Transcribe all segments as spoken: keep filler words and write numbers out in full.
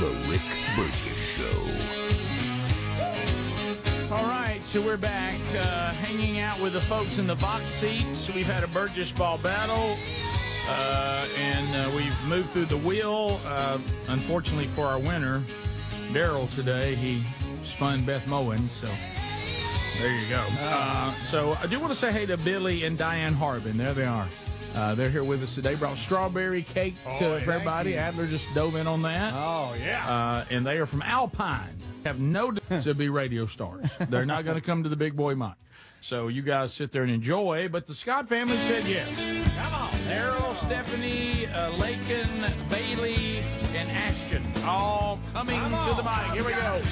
The Rick Burgess Show. All right, so we're back uh, hanging out with the folks in the box seats. We've had a Burgess Ball battle, uh, and uh, we've moved through the wheel. Uh, unfortunately for our winner, Daryl, today, he spun Beth Moen, so there you go. Uh, so I do want to say hey to Billy and Diane Harbin. There they are. Uh, they're here with us today. Brought strawberry cake Oh, to thank everybody. you. Adler just dove in on that. Oh, yeah. Uh, and they are from Alpine. Have no desire to be radio stars. They're not going to come to the big boy mic. So you guys sit there and enjoy. But the Scott family said yes. Come on. Daryl, Stephanie, uh, Lakin, Bailey, and Ashton all coming to the mic. Here we go.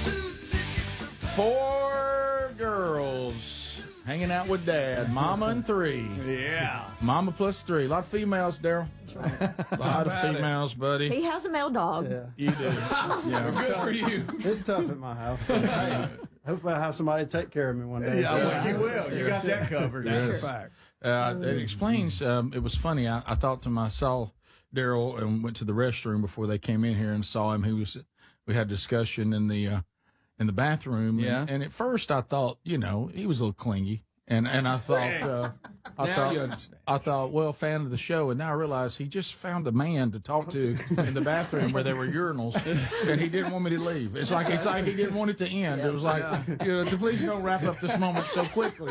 Four girls hanging out with Dad. Mama and three. Yeah. Mama plus three. A lot of females, Daryl. That's right. A lot of females, buddy. He has a male dog. Yeah. You do. Yeah. Good for you. It's tough at my house. But hopefully I have somebody to take care of me one day. Yeah, well, you will. You got that covered. That's a fact. Uh, it explains. Um, it was funny. I, I thought to myself, Daryl, and went to the restroom before they came in here and saw him. He was. We had a discussion in the uh, in the bathroom. Yeah. And, and at first, I thought, you know, he was a little clingy, and and I thought, uh, I Now thought, you understand. I thought, well, fan of the show, and now I realize he just found a man to talk to in the bathroom where there were urinals, and he didn't want me to leave. It's like it's like he didn't want it to end. It was like, you know, please don't wrap up this moment so quickly.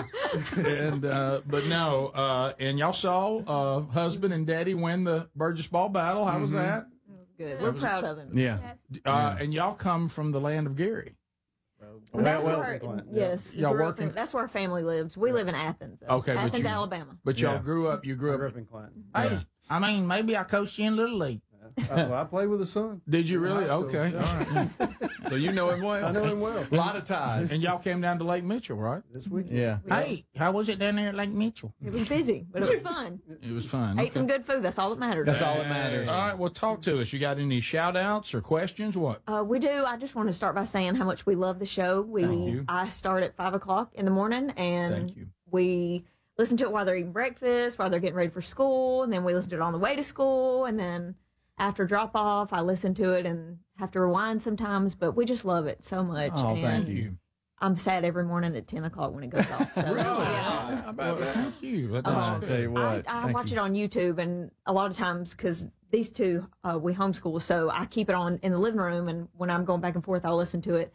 And uh, but no, uh, and y'all saw uh, husband and daddy win the Burgess Ball battle. How was that? Good. We're proud of him. Yeah. Uh, and y'all come from the land of Gary. Well, that's well, where, well, yes, Y'all grew up working- in- that's where our family lives. We live in Athens. though. Okay, but Athens, you- Alabama. But y'all Yeah. grew up. You grew I grew up. up in Clinton. Hey, I mean, maybe I coached you in Little League. Uh, well, I play with his son. Did you really? high school. Okay. All right. So you know him well. I know him well. A lot of ties. And y'all came down to Lake Mitchell, right? This weekend. Yeah. Hey, how was it down there at Lake Mitchell? It was busy, but it was fun. It was fun. Ate some good food. That's all that matters. That's all that matters. All right, well, talk to us. You got any shout outs or questions? What? Uh, we do. I just want to start by saying how much we love the show. We Thank you. I start at five o'clock in the morning, and Thank you. we listen to it while they're eating breakfast, while they're getting ready for school, and then we listen to it on the way to school, and then after drop off, I listen to it and have to rewind sometimes. But we just love it so much. Oh, and thank you. I'm sad every morning at ten o'clock when it goes off. So yeah. How about that? Thank you. That- that's I'll good. tell you what. I, I Thank watch you. it on YouTube, and a lot of times because these two uh, we homeschool, so I keep it on in the living room, and when I'm going back and forth, I'll listen to it.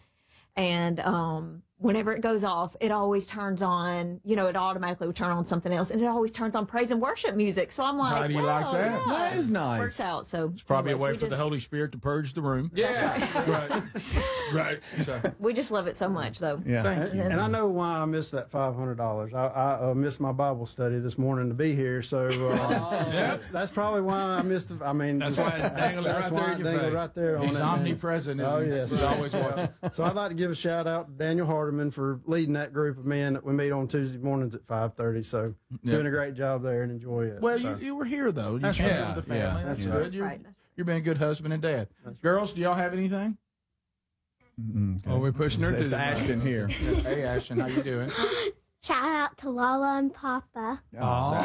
And um, whenever it goes off, it always turns on. You know, it automatically would turn on something else, and it always turns on praise and worship music. So I'm like, How do you wow, like that? yeah. That is nice. Works out. So It's probably a anyways, way we for the just- Holy Spirit to purge the room. Yeah. right. Right. So, We just love it so much, though. Yeah. thank you. And I know why I missed that five hundred dollars. I, I uh, missed my Bible study this morning to be here, so uh, that's that's probably why I missed. The, I mean, That's just- why it dangled that's right why there it in your dangled face. right there on He's that man. omnipresent, isn't Oh he? yes, He's always watching. So I'd like to give a shout out to Daniel Hardiman for leading that group of men that we meet on Tuesday mornings at five thirty. So doing a great job there and enjoy it. Well, So, you, you were here, though. You That's came right. with the family. Yeah, That's yeah. good. You're, Right. you're being a good husband and dad. Girls, do y'all have anything? Oh, we're pushing her to It's the Ashton here. Hey, Ashton, how you doing? Shout out to Lala and Papa. Oh,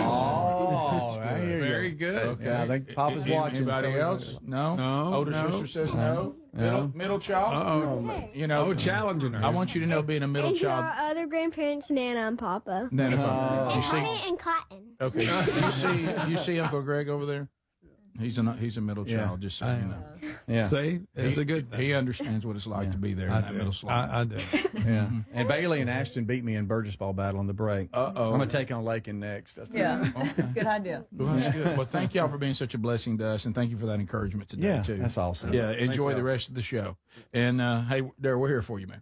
I hear you. Very good. Okay. Yeah, I think Papa's A- a- watching. Anybody so- else? No. No, Older no. sister says no. Middle, middle child. Uh-oh. You know, Oh, challenging her. I want you to know, being a middle And to our child. other grandparents, Nana and Papa. Then if I- Oh. you And see, Honey and Cotton. okay, you see, you see Uncle Greg over there. He's a he's a middle Yeah. child. Just so you know, Yeah. See, it's he, a good thing. He understands what it's like to be there I in that do. middle slot. I, I do. Yeah. And Bailey and Ashton beat me in Burgess Ball battle on the break. Uh-oh. I'm going to take on Lakin next. I think. Yeah. Good idea. Well, that's good. Well, thank y'all for being such a blessing to us, and thank you for that encouragement today Yeah, too. that's awesome. Yeah, enjoy y'all. the rest of the show. And uh, hey, Darryl, we're here for you, man.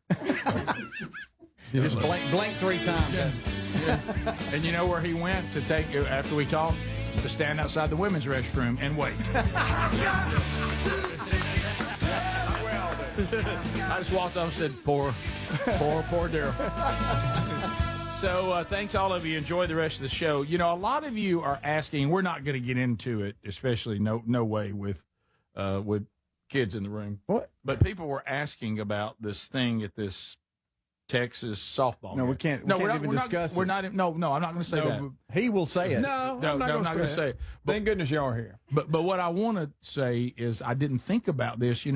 Just blink, blink three times. And you know where he went to take after we talked? To stand outside the women's restroom and wait. I just walked up and said, poor, poor, poor Darryl. So uh, thanks all of you. Enjoy the rest of the show. You know, a lot of you are asking. We're not going to get into it, especially no no way with uh, with kids in the room. What? But people were asking about this thing at this Texas softball. No, game. we can't- we no, can't we're not, even we're discuss Not, we're it. not. No, no, I'm not going to say No, that. He will say it. No, No, I'm no, not I'm not going gonna to say say it. it. Thank goodness y'all are here. But but what I want to say is I didn't think about this. You know.